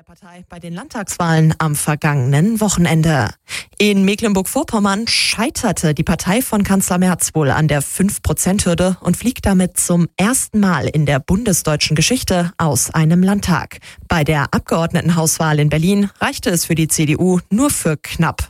der Partei bei den Landtagswahlen am vergangenen Wochenende. In Mecklenburg-Vorpommern scheiterte die Partei von Kanzler Merz wohl an der 5%-Hürde und fliegt damit zum ersten Mal in der bundesdeutschen Geschichte aus einem Landtag. Bei der Abgeordnetenhauswahl in Berlin reichte es für die CDU nur für knapp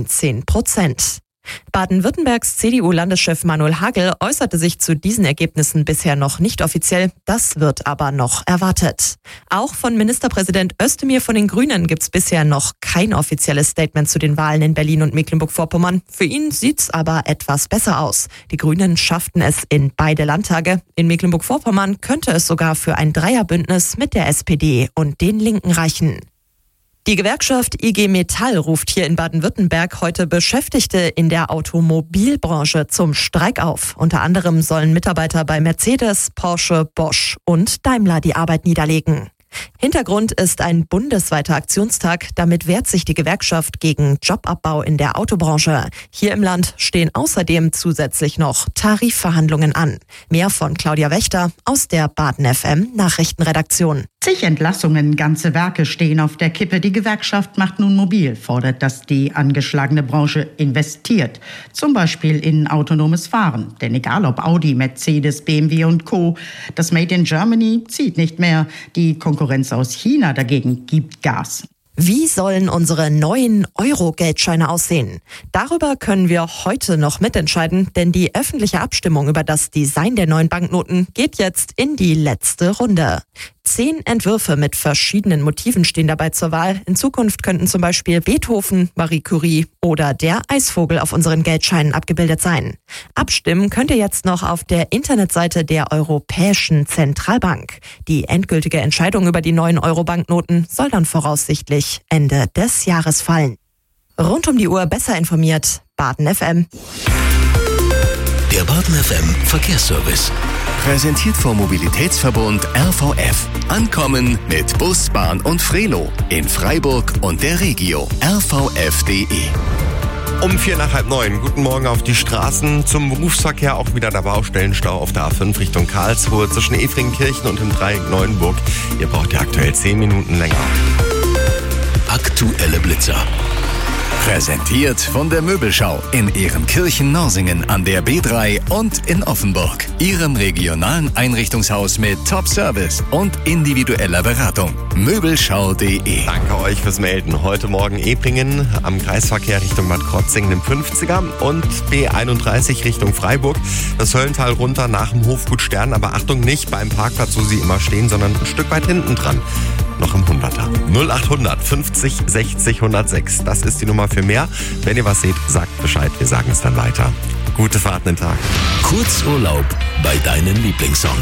19%. Baden-Württembergs CDU-Landeschef Manuel Hagel äußerte sich zu diesen Ergebnissen bisher noch nicht offiziell. Das wird aber noch erwartet. Auch von Ministerpräsident Özdemir von den Grünen gibt's bisher noch kein offizielles Statement zu den Wahlen in Berlin und Mecklenburg-Vorpommern. Für ihn sieht's aber etwas besser aus. Die Grünen schafften es in beide Landtage. In Mecklenburg-Vorpommern könnte es sogar für ein Dreierbündnis mit der SPD und den Linken reichen. Die Gewerkschaft IG Metall ruft hier in Baden-Württemberg heute Beschäftigte in der Automobilbranche zum Streik auf. Unter anderem sollen Mitarbeiter bei Mercedes, Porsche, Bosch und Daimler die Arbeit niederlegen. Hintergrund ist ein bundesweiter Aktionstag. Damit wehrt sich die Gewerkschaft gegen Jobabbau in der Autobranche. Hier im Land stehen außerdem zusätzlich noch Tarifverhandlungen an. Mehr von Claudia Wächter aus der Baden FM Nachrichtenredaktion. Zig Entlassungen, ganze Werke stehen auf der Kippe. Die Gewerkschaft macht nun mobil, fordert, dass die angeschlagene Branche investiert. Zum Beispiel in autonomes Fahren. Denn egal ob Audi, Mercedes, BMW und Co., das Made in Germany zieht nicht mehr. Die Konkurrenz aus China dagegen gibt Gas. Wie sollen unsere neuen Euro-Geldscheine aussehen? Darüber können wir heute noch mitentscheiden, denn die öffentliche Abstimmung über das Design der neuen Banknoten geht jetzt in die letzte Runde. 10 Entwürfe mit verschiedenen Motiven stehen dabei zur Wahl. In Zukunft könnten zum Beispiel Beethoven, Marie Curie oder der Eisvogel auf unseren Geldscheinen abgebildet sein. Abstimmen könnt ihr jetzt noch auf der Internetseite der Europäischen Zentralbank. Die endgültige Entscheidung über die neuen Euro-Banknoten soll dann voraussichtlich Ende des Jahres fallen. Rund um die Uhr besser informiert, Baden FM. Der Baden FM Verkehrsservice. Präsentiert vom Mobilitätsverbund RVF. Ankommen mit Bus, Bahn und Frelo in Freiburg und der Regio. rvf.de. Um 8:45. Guten Morgen auf die Straßen. Zum Berufsverkehr auch wieder der Baustellenstau auf der A5 Richtung Karlsruhe zwischen Efringkirchen und dem Dreieck Neuenburg. Ihr braucht ja aktuell 10 Minuten länger. Aktuelle Blitzer. Präsentiert von der Möbelschau in Ehrenkirchen-Norsingen an der B3 und in Offenburg. Ihrem regionalen Einrichtungshaus mit Top-Service und individueller Beratung. Möbelschau.de. Danke euch fürs Melden. Heute Morgen Eplingen am Kreisverkehr Richtung Bad Krotzingen im 50er und B31 Richtung Freiburg. Das Höllental runter nach dem Hofgut Stern, aber Achtung, nicht beim Parkplatz, wo Sie immer stehen, sondern ein Stück weit hinten dran. Noch im 100er. 0800 50 60 106. Das ist die Nummer für mehr. Wenn ihr was seht, sagt Bescheid. Wir sagen es dann weiter. Gute Fahrt in den Tag. Kurzurlaub bei deinen Lieblingssongs.